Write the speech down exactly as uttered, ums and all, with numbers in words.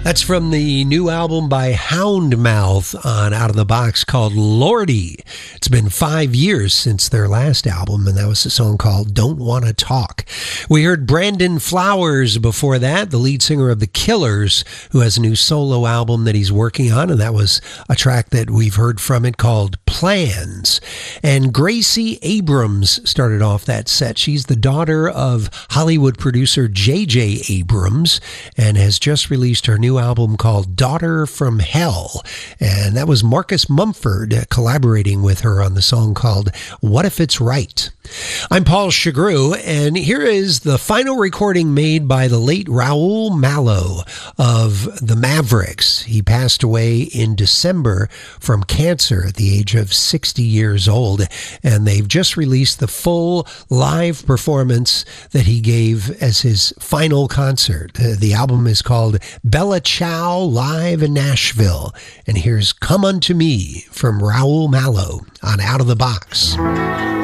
That's from the new album by Houndmouth on Out of the Box called Lordy. It's been five years since their last album, and that was a song called Don't Wanna Talk. We heard Brandon Flowers before that, the lead singer of The Killers, who has a new solo album that he's working on, and that was a track that we've heard from it called Plans. And Gracie Abrams started off that set. She's the daughter of Hollywood producer J J Abrams and has just released her new album called Daughter from Hell. And that was Marcus Mumford collaborating with her on the song called What If It's Right? I'm Paul Chagru, and here is the final recording made by the late Raul Malo of the Mavericks. He passed away in December from cancer at the age of sixty years old, and they've just released the full live performance that he gave as his final concert. The album is called Bella Ciao Live in Nashville, and here's Come Unto Me from Raul Malo on Out of the Box.